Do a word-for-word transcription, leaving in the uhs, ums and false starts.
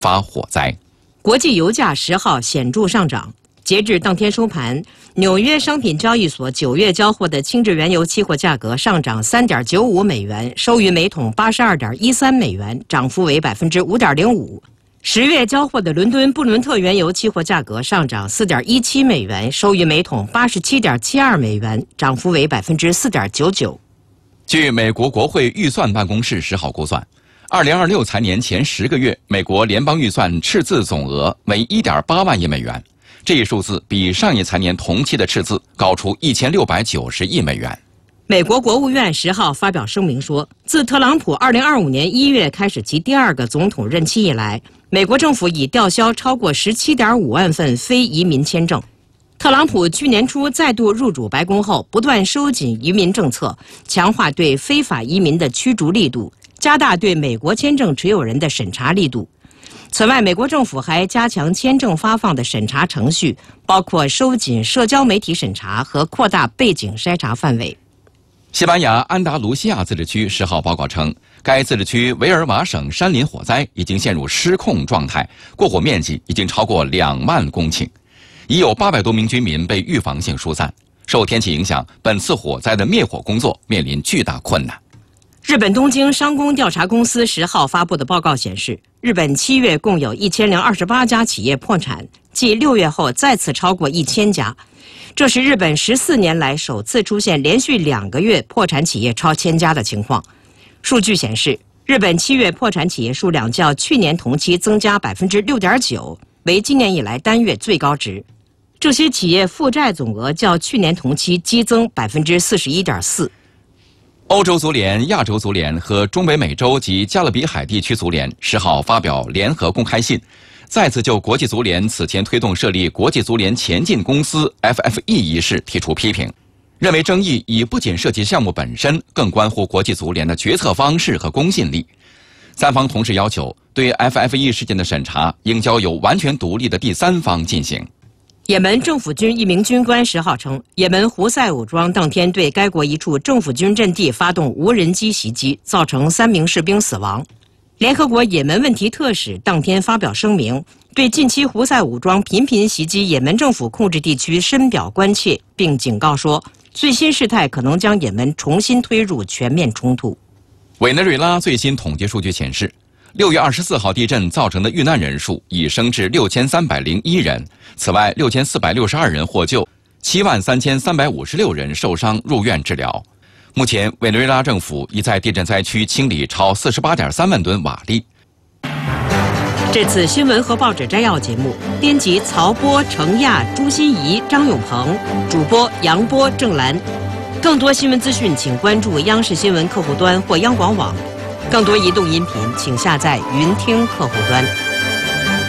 发火灾。 国际油价十号显著上涨。截至当天收盘，纽约商品交易所九月交货的轻质原油期货价格上涨 三点九五美元，收于每桶 八十二点一三美元，涨幅为 百分之五点零五。十月交货的伦敦布伦特原油期货价格上涨 四点一七美元，收于每桶 八十七点七二美元，涨幅为 百分之四点九九。 据美国国会预算办公室十号估算，二零二六财年前十个月，美国联邦预算赤字总额为 一点八万亿美元。这一数字比上一财年同期的赤字高出一千六百九十亿美元。 美国国务院十号发表声明说，自特朗普二零二五年一月开始其第二个总统任期以来，美国政府已吊销超过 十七点五万份非移民签证。特朗普去年初再度入主白宫后，不断收紧移民政策，强化对非法移民的驱逐力度，加大对美国签证持有人的审查力度。此外，美国政府还加强签证发放的审查程序，包括收紧社交媒体审查和扩大背景筛查范围。 西班牙安达卢西亚自治区十号报告称，该自治区维尔瓦省山林火灾已经陷入失控状态，过火面积已经超过两万公顷，已有八百多名居民被预防性疏散。受天气影响，本次火灾的灭火工作面临巨大困难。 日本东京商工调查公司十号发布的报告显示，日本七月共有一千零二十八家企业破产，继六月后再次超过一千家。这是日本十四年来首次出现连续两个月破产企业超千家的情况。数据显示，日本七月破产企业数量较去年同期增加 百分之六点九， 为今年以来单月最高值。这些企业负债总额较去年同期激增 百分之四十一点四。 欧洲足联、亚洲足联和中北美洲及加勒比海地区足联十号发表联合公开信，再次就国际足联此前推动设立国际足联前进公司 F F E 一事提出批评，认为争议已不仅涉及项目本身，更关乎国际足联的决策方式和公信力。三方同时要求，对 F F E 事件的审查应交由完全独立的第三方进行。 也门政府军一名军官十号称，也门胡塞武装当天对该国一处政府军阵地发动无人机袭击，造成三名士兵死亡。联合国也门问题特使当天发表声明，对近期胡塞武装频频袭击也门政府控制地区深表关切，并警告说，最新事态可能将也门重新推入全面冲突。 委内瑞拉最新统计数据显示，六月二十四号地震造成的遇难人数已升至六千三百零一人，此外六千四百六十二人获救，七万三千三百五十六人受伤入院治疗。目前，委内瑞拉政府已在地震灾区清理超 四十八点三万吨瓦砾。 这次新闻和报纸摘要节目，编辑曹波、程亚、朱心怡、张永鹏，主播杨波、郑兰。更多新闻资讯，请关注央视新闻客户端或央广网。更多移动音频，请下载云听客户端。